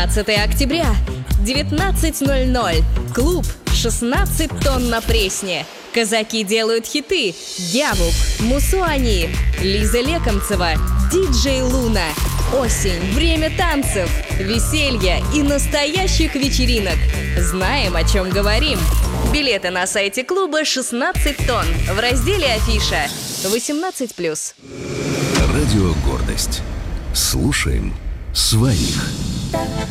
17 октября, 19:00. Клуб «16 тонн на Пресне». Казаки делают хиты. Гябук, Мусуани, Лиза Лекомцева, диджей Луна. Осень, время танцев, веселья и настоящих вечеринок. Знаем, о чем говорим. Билеты на сайте клуба «16 тонн» в разделе «Афиша». 18+. Радио «Гордость». Слушаем своих.